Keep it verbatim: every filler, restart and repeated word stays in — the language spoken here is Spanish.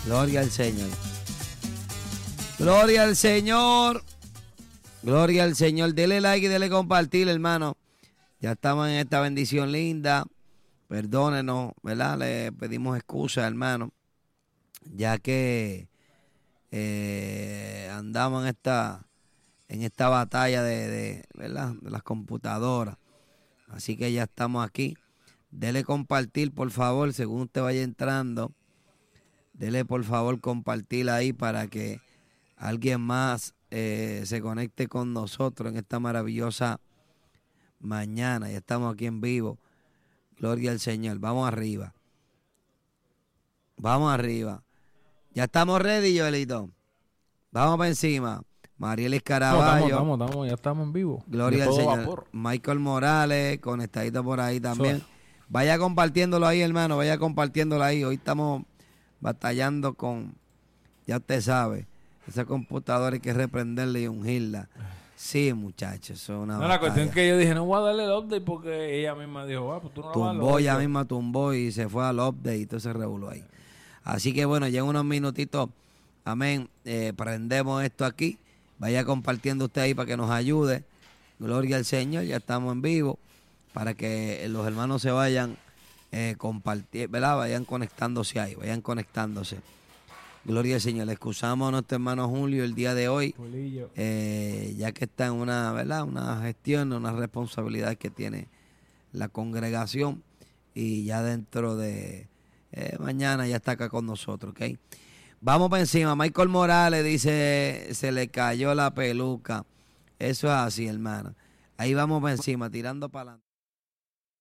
Gloria al Señor. Gloria al Señor. Gloria al Señor. Dele like y dele compartir, hermano. Ya estamos en esta bendición linda. Perdónenos, ¿verdad? Le pedimos excusa, hermano. Ya que eh, andamos en esta, en esta batalla de, de, ¿verdad? de las computadoras. Así que ya estamos aquí. Dele compartir, por favor, según usted vaya entrando. Dele, por favor, compartir ahí para que alguien más eh, se conecte con nosotros en esta maravillosa mañana. Ya estamos aquí en vivo. Gloria al Señor. Vamos arriba. Vamos arriba. Ya estamos ready, Joelito. Vamos para encima. Marielis Caraballo. No, estamos, estamos, estamos, ya estamos en vivo. Gloria al Señor. Vapor. Michael Morales, conectadito por ahí también. Soy. Vaya compartiéndolo ahí, hermano. Vaya compartiéndolo ahí. Hoy estamos batallando con, ya usted sabe, esa computadora hay que reprenderla y ungirla. Sí, muchachos, eso es una no, la cuestión es que yo dije, no voy a darle el update porque ella misma dijo, ah, pues tú no lo vas a darle. Tumbó, ella misma tumbó y se fue al update y todo se reguló ahí. Así que bueno, ya en unos minutitos, amén, eh, prendemos esto aquí. Vaya compartiendo usted ahí para que nos ayude. Gloria al Señor, ya estamos en vivo para que los hermanos se vayan eh, compartir, ¿verdad? Vayan conectándose ahí, vayan conectándose. Gloria al Señor. Le excusamos a nuestro hermano Julio el día de hoy, eh, ya que está en una, ¿verdad? Una gestión, una responsabilidad que tiene la congregación y ya dentro de eh, mañana ya está acá con nosotros, ¿ok? Vamos para encima. Michael Morales dice, se le cayó la peluca. Eso es así, hermano. Ahí vamos para encima, tirando para adelante.